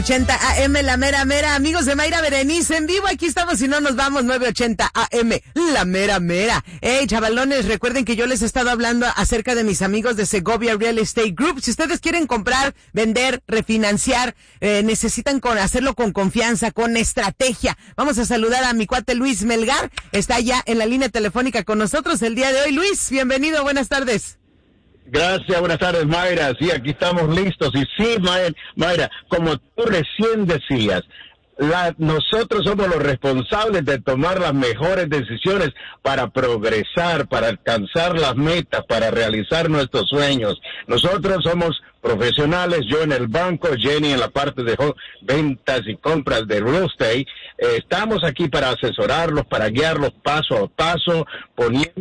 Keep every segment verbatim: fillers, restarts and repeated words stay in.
ochenta A M, la mera mera, amigos de Mayra Berenice en vivo, aquí estamos y no nos vamos, nueve ochenta A M, la mera mera. Hey, chavalones, recuerden que yo les he estado hablando acerca de mis amigos de Segovia Real Estate Group. Si ustedes quieren comprar, vender, refinanciar, eh, necesitan con, hacerlo con confianza, con estrategia. Vamos a saludar a mi cuate Luis Melgar, está ya en la línea telefónica con nosotros el día de hoy. Luis, bienvenido, buenas tardes. Gracias, buenas tardes, Mayra. Sí, aquí estamos listos. Y sí, Mayra, como tú recién decías, la, nosotros somos los responsables de tomar las mejores decisiones para progresar, para alcanzar las metas, para realizar nuestros sueños. Nosotros somos profesionales, yo en el banco, Jenny en la parte de ventas y compras de real estate. Eh, estamos aquí para asesorarlos, para guiarlos paso a paso, poniendo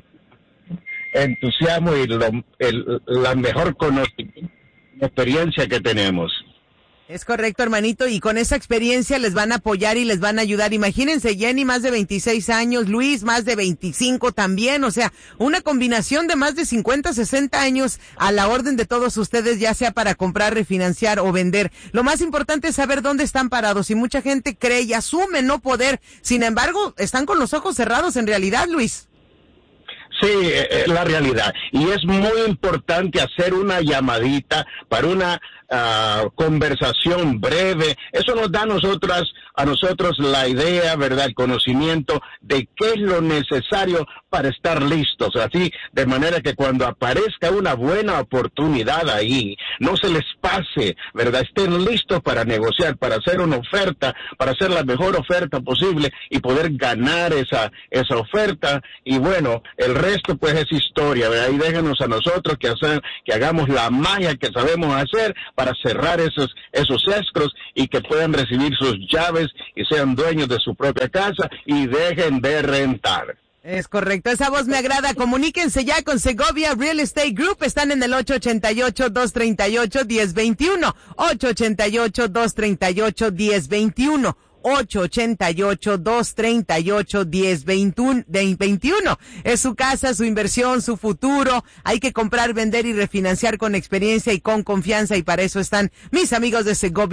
entusiasmo y lo, el, la mejor conocimiento, experiencia que tenemos. Es correcto, hermanito, y con esa experiencia les van a apoyar y les van a ayudar. Imagínense, Jenny, más de veintiséis años, Luis, más de veinticinco también, o sea, una combinación de más de cincuenta, sesenta años a la orden de todos ustedes, ya sea para comprar, refinanciar o vender. Lo más importante es saber dónde están parados, y mucha gente cree y asume no poder. Sin embargo, están con los ojos cerrados en realidad, Luis. Sí, es la realidad. Y es muy importante hacer una llamadita para una uh, conversación breve. Eso nos da a nosotras, a nosotros la idea, ¿verdad? El conocimiento de qué es lo necesario para estar listos. Así, de manera que cuando aparezca una buena oportunidad ahí, no se les pase, ¿verdad? Estén listos para negociar, para hacer una oferta, para hacer la mejor oferta posible y poder ganar esa, esa oferta. Y bueno, el resto pues es historia, ¿verdad? Y déjenos a nosotros que hacer, que hagamos la magia que sabemos hacer para cerrar esos, esos escros y que puedan recibir sus llaves y sean dueños de su propia casa y dejen de rentar. Es correcto, esa voz me agrada. Comuníquense ya con Segovia Real Estate Group. Están en el ocho ocho ocho, dos tres ocho, uno cero dos uno. ocho ocho ocho, dos tres ocho, uno cero dos uno. ocho ocho ocho, dos tres ocho, uno cero dos uno. Es su casa, su inversión, su futuro. Hay que comprar, vender y refinanciar con experiencia y con confianza, y para eso están mis amigos de Segovia